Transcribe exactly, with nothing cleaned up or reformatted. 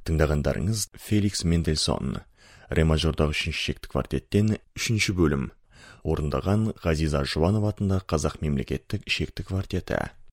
Тыңдағандарыңыз Феликс Мендельсон, ре мажордағы үшінші шекті квартеттен үшінші бөлім. Орындаған Ғазиза Жұбанов атындағы Қазақ мемлекеттік шекті квартеті.